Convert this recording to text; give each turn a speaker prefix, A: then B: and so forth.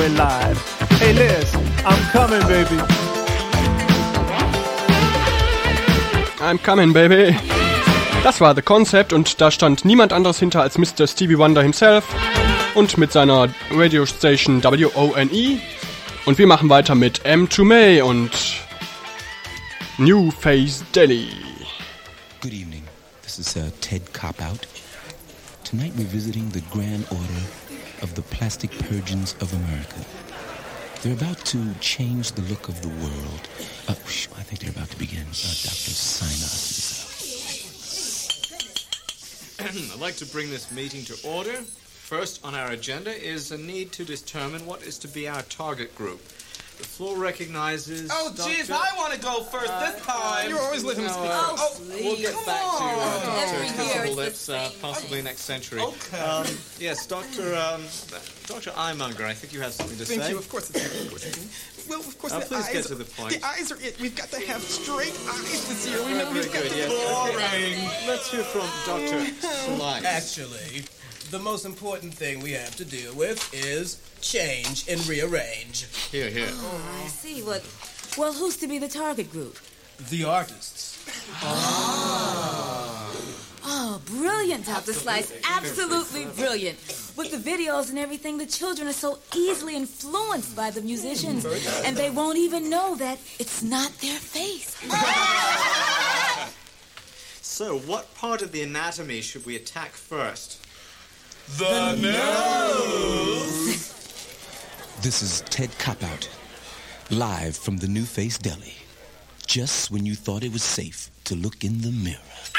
A: going live. Hey Liz, I'm coming, baby.
B: I'm coming, baby. Das war The Concept und da stand niemand anderes hinter als Mr. Stevie Wonder himself und mit seiner Radiostation WONE. Und wir machen weiter mit M2 May und New Face Deli.
C: Good evening. This is Ted Cop-Out. Tonight we're visiting the Grand Order of the Plastic Purgeons of America. They're about to change the look of the world. I think they're about to begin. Dr. Sinus.
D: I'd like to bring this meeting to order. First on our agenda is a need to determine what is to be our target group. The floor recognizes...
E: Oh, jeez, I want to go first this time.
F: You always let him speak.
D: We'll get back to
G: Every
D: Dr.
G: year
D: Kissable
G: it's the
D: Lips
G: same.
D: possibly next century.
E: Okay.
D: Yes, Dr. Eyemonger, I think you have something to say.
F: Thank you. Of course it's of course. Well, of course, the
D: please
F: eyes...
D: get to the point.
F: The eyes are it. We've got to have straight eyes this year. We've
D: Very
F: got
D: good,
F: to...
D: yes.
E: Boring.
D: Let's hear from Dr. Slice.
H: Actually, the most important thing we have to deal with is change and rearrange.
D: Here.
G: Oh, I see. Well, who's to be the target group?
H: The artists.
G: Oh, brilliant, Dr. Slice. Absolutely brilliant. With the videos and everything, the children are so easily influenced by the musicians, and they won't even know that it's not their face.
D: So, what part of the anatomy should we attack first?
E: The nose.
C: This is Ted Cop-Out, live from the New Face Deli. Just when you thought it was safe to look in the mirror.